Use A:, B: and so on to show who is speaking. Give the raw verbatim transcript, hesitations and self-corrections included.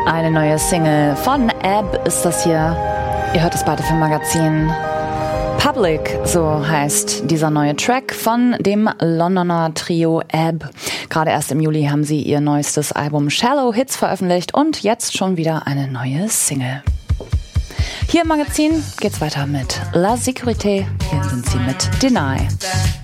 A: Eine neue Single von Ab ist das hier. Ihr hört es bei dem Magazin. Public, so heißt dieser neue Track von dem Londoner Trio Ab. Gerade erst im Juli haben sie ihr neuestes Album Shallow Hits veröffentlicht und jetzt schon wieder eine neue Single. Hier im Magazin geht's weiter mit La Sécurité. Hier sind sie mit Deny.